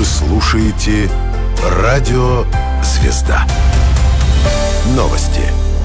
слушаете «Радио Звезда». Новости.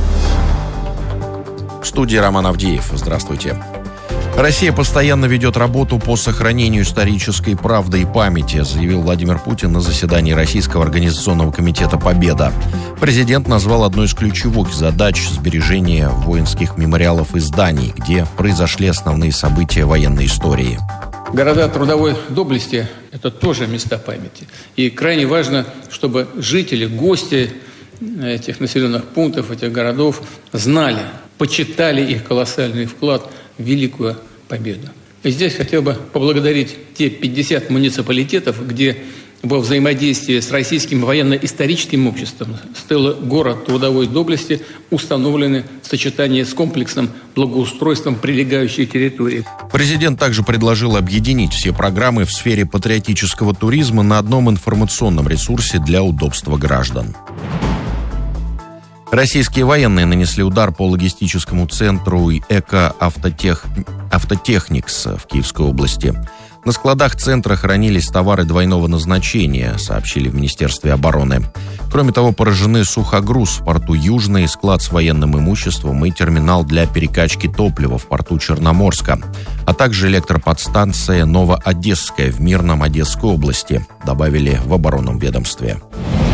В студии Роман Авдеев. Здравствуйте. Россия постоянно ведет работу по сохранению исторической правды и памяти, заявил Владимир Путин на заседании Российского организационного комитета «Победа». Президент назвал одной из ключевых задач сбережение воинских мемориалов и зданий, где произошли основные события военной истории. Города трудовой доблести – это тоже места памяти. И крайне важно, чтобы жители, гости этих населенных пунктов, этих городов знали, почитали их колоссальный вклад в великую победу. И здесь хотел бы поблагодарить те 50 муниципалитетов, где во взаимодействии с Российским военно-историческим обществом стелы «Город трудовой доблести» установлены в сочетании с комплексным благоустройством прилегающей территории. Президент также предложил объединить все программы в сфере патриотического туризма на одном информационном ресурсе для удобства граждан. Российские военные нанесли удар по логистическому центру «Эко-Автотехникс» в Киевской области. На складах центра хранились товары двойного назначения, сообщили в Министерстве обороны. Кроме того, поражены сухогруз в порту Южный, склад с военным имуществом и терминал для перекачки топлива в порту Черноморска, а также электроподстанция «Новоодесская» в Мирном Одесской области, добавили в оборонном ведомстве.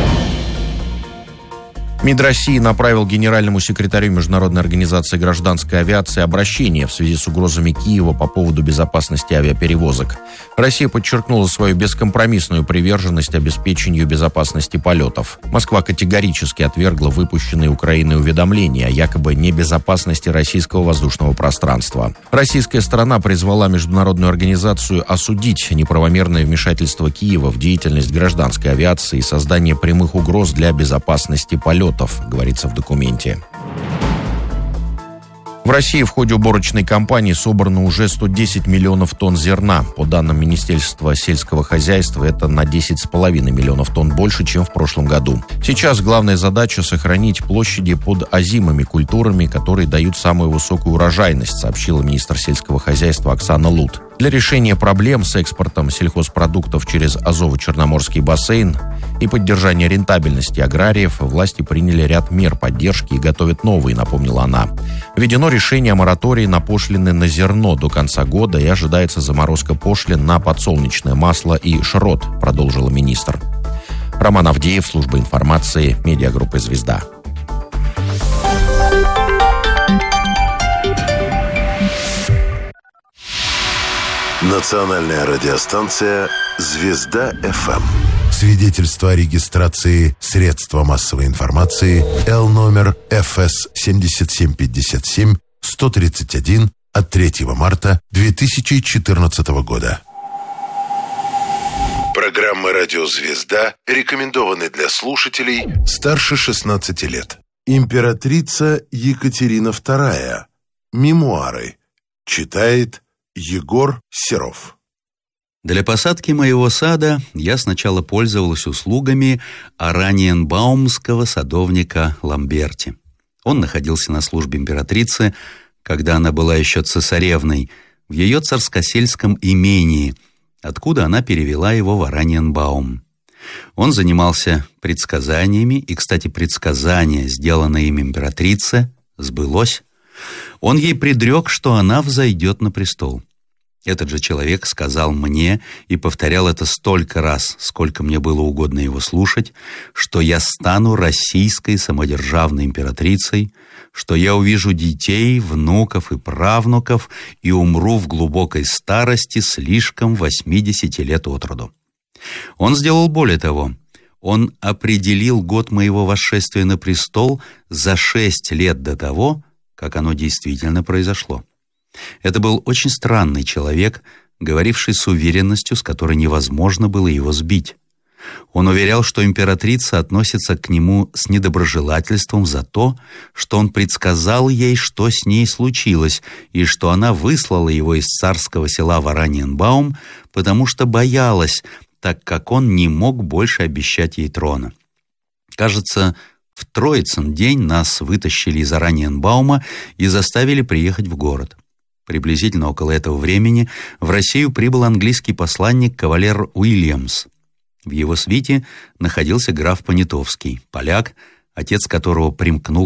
МИД России направил генеральному секретарю Международной организации гражданской авиации обращение в связи с угрозами Киева по поводу безопасности авиаперевозок. Россия подчеркнула свою бескомпромиссную приверженность обеспечению безопасности полетов. Москва категорически отвергла выпущенные Украиной уведомления о якобы небезопасности российского воздушного пространства. Российская сторона призвала международную организацию осудить неправомерное вмешательство Киева в деятельность гражданской авиации и создание прямых угроз для безопасности полетов, говорится в документе. В России в ходе уборочной кампании собрано уже 110 миллионов тонн зерна. По данным Министерства сельского хозяйства, это на 10,5 миллионов тонн больше, чем в прошлом году. Сейчас главная задача – сохранить площади под озимыми культурами, которые дают самую высокую урожайность, сообщила министр сельского хозяйства Оксана Лут. Для решения проблем с экспортом сельхозпродуктов через Азово-Черноморский бассейн и поддержания рентабельности аграриев власти приняли ряд мер поддержки и готовят новые, напомнила она. Введено решение о моратории на пошлины на зерно до конца года и ожидается заморозка пошлин на подсолнечное масло и шрот, продолжила министр. Роман Авдеев, служба информации, медиагруппы «Звезда». Национальная радиостанция «Звезда-ФМ». Свидетельство о регистрации средства массовой информации Л-номер ФС 7757-131 от 3 марта 2014 года. Программы «Радио Звезда» рекомендованы для слушателей старше 16 лет. Императрица Екатерина II. Мемуары. Читает Егор Серов. Для посадки моего сада я сначала пользовалась услугами ораниенбаумского садовника Ламберти. Он находился на службе императрицы, когда она была еще цесаревной, в ее царскосельском имении, откуда она перевела его в Ораниенбаум. Он занимался предсказаниями, и, кстати, предсказание, сделанное им императрице, сбылось. Он ей предрек, что она взойдет на престол. Этот же человек сказал мне и повторял это столько раз, сколько мне было угодно его слушать, что я стану российской самодержавной императрицей, что я увижу детей, внуков и правнуков и умру в глубокой старости слишком 80 лет от роду. Он сделал более того. Он определил год моего восшествия на престол за 6 лет до того, как оно действительно произошло. Это был очень странный человек, говоривший с уверенностью, с которой невозможно было его сбить. Он уверял, что императрица относится к нему с недоброжелательством за то, что он предсказал ей, что с ней случилось, и что она выслала его из царского села в Ораниенбаум, потому что боялась, так как он не мог больше обещать ей трона. Кажется, в Троицын день нас вытащили из Ораниенбаума и заставили приехать в город. Приблизительно около этого времени в Россию прибыл английский посланник кавалер Уильямс. В его свите находился граф Понятовский, поляк, отец которого примкнул